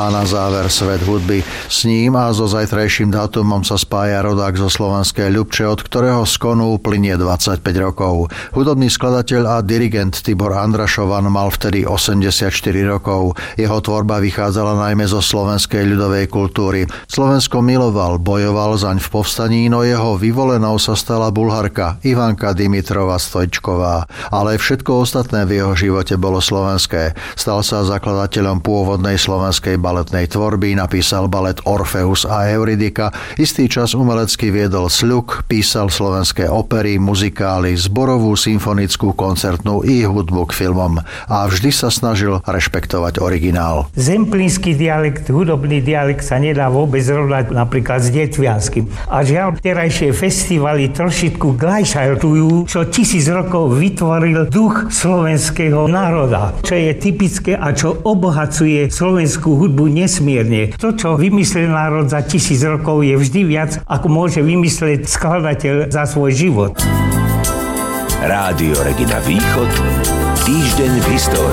A na záver svet hudby. S ním a so zajtrajším dátumom sa spája rodák zo Slovenskej Ľubče, od ktorého z konu uplynie 25 rokov. Hudobný skladateľ a dirigent Tibor Andrašovan mal vtedy 84 rokov. Jeho tvorba vychádzala najmä zo slovenskej ľudovej kultúry. Slovensko miloval, bojoval zaň v povstaní, no jeho vyvolenou sa stala Bulharka Ivanka Dimitrova Stojčková. Ale všetko ostatné v jeho živote bolo slovenské. Stal sa zakladateľom pôvodnej slovenskej baletnej tvorby, napísal balet Orfeus a Eurydika, istý čas umelecky viedol Sľuk, písal slovenské opery, muzikály, zborovú symfonickú koncertnú i hudbu k filmom a vždy sa snažil rešpektovať originál. Zemplínsky dialekt, hudobný dialekt sa nedá vôbec rovnať napríklad s detvianskym. A žiaľ, terajšie festivaly trošičku glajšaltujú, čo 1000 rokov vytvoril duch slovenského národa, čo je typické a čo obohacuje slovenskú hudbu nesmierne. To, čo vymyslel národ za 1000 rokov, je vždy viac, ako môže vymyslieť skladateľ za svoj život. Rádio Regina Východ. Týždeň v histórii.